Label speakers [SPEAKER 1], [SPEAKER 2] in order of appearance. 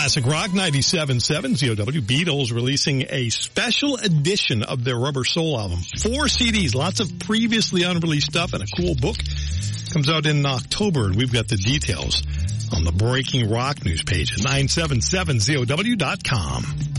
[SPEAKER 1] Classic Rock 97.7 ZOW. Beatles releasing a special edition of their Rubber Soul album. 4 CDs, lots of previously unreleased stuff, and a cool book. Comes out in October, and we've got the details on the Breaking Rock news page at 977ZOW.com.